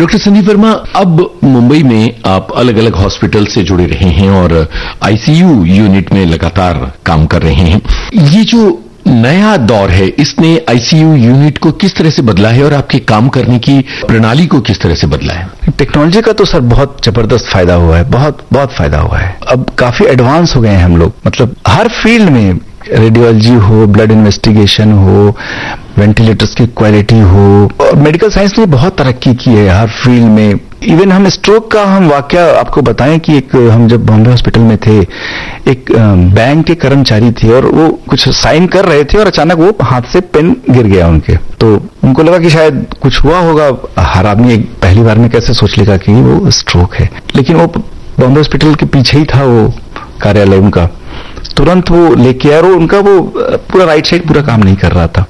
Doctor Sandeep Verma, अब मुंबई में आप अलग अलग हॉस्पिटल से जुड़े रहे हैं और आईसीयू यूनिट में लगातार काम कर रहे हैं। ये जो नया दौर है, इसने आईसीयू यूनिट को किस तरह से बदला है और आपके काम करने की प्रणाली को किस तरह से बदला है? टेक्नोलॉजी का तो सर बहुत जबरदस्त फायदा हुआ है, बहुत फायदा हुआ है। अब काफी एडवांस हो गए हैं हम लोग, मतलब हर फील्ड में, रेडियोलॉजी हो, ब्लड इन्वेस्टिगेशन हो, वेंटिलेटर्स की क्वालिटी हो, और मेडिकल साइंस ने बहुत तरक्की की है हर फील्ड में। इवन हम स्ट्रोक का हम वाकया आपको बताएं कि हम जब बॉम्बे हॉस्पिटल में थे, एक बैंक के कर्मचारी थे और वो कुछ साइन कर रहे थे और अचानक वो हाथ से पेन गिर गया उनके, तो उनको लगा कि शायद कुछ हुआ होगा। हर आदमी पहली बार में कैसे सोच लेगा कि वो स्ट्रोक है, लेकिन वो बॉम्बे हॉस्पिटल के पीछे ही था वो कार्यालय उनका। तुरंत वो लेके आया और उनका वो पूरा राइट साइड पूरा काम नहीं कर रहा था।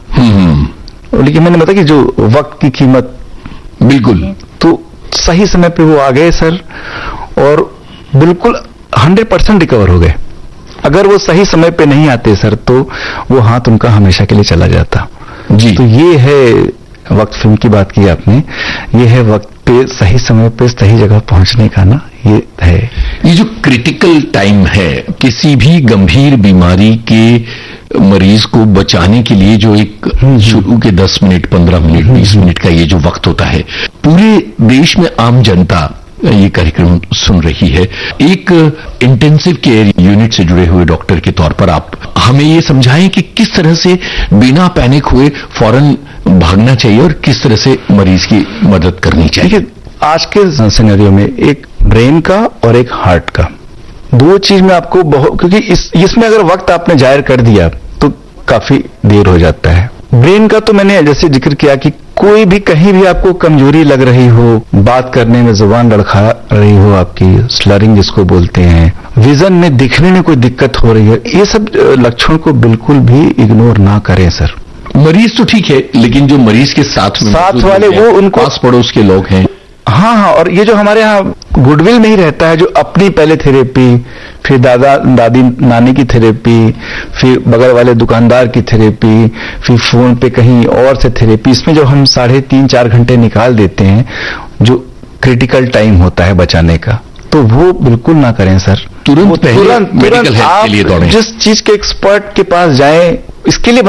लेकिन मैंने बताया कि जो वक्त की कीमत, बिल्कुल, तो सही समय पे वो आ गए सर और बिल्कुल 100% रिकवर हो गए। अगर वो सही समय पे नहीं आते सर तो वो हाथ उनका हमेशा के लिए चला जाता जी। तो ये है वक्त, फिल्म की बात की आपने, ये है वक्त पे सही समय पे सही जगह पहुंचने का ना, ये है। ये जो क्रिटिकल टाइम है, किसी भी गंभीर बीमारी के मरीज को बचाने के लिए जो एक शुरू के 10 मिनट, 15 मिनट, 20 मिनट का ये जो वक्त होता है, पूरे देश में आम जनता ये कार्यक्रम सुन रही है। एक इंटेंसिव केयर यूनिट से जुड़े हुए डॉक्टर के तौर पर आप हमें ये समझाएं कि किस तरह से बिना पैनिक हुए फौरन भागना चाहिए और किस तरह से मरीज की मदद करनी चाहिए। आज के सिनेरियो में एक ब्रेन का और एक हार्ट का, दो चीज में आपको बहुत, क्योंकि इसमें अगर वक्त आपने जाहिर कर दिया तो काफी देर हो जाता है। ब्रेन का तो मैंने जैसे जिक्र किया कि कोई भी कहीं भी आपको कमजोरी लग रही हो, बात करने में जुबान लड़खड़ा रही हो, आपकी स्लरिंग जिसको बोलते हैं, विजन में दिखने में कोई दिक्कत हो रही है, ये सब लक्षण को बिल्कुल भी इग्नोर ना करें सर। मरीज तो ठीक है, लेकिन जो मरीज के साथ वाले वो उनको पास पड़ोस के लोग हैं। हाँ, और ये जो हमारे यहाँ गुडविल में ही रहता है, जो अपनी पहले थेरेपी, फिर दादा दादी नानी की थेरेपी, फिर बगल वाले दुकानदार की थेरेपी, फिर फोन पे कहीं और से थेरेपी, इसमें जो हम 3.5-4 घंटे निकाल देते हैं, जो क्रिटिकल टाइम होता है बचाने का, तो वो बिल्कुल ना करें सर। तुरंत मेडिकल हेल्प के लिए दौड़ें। जिस चीज के एक्सपर्ट के पास जाएं, इसके लिए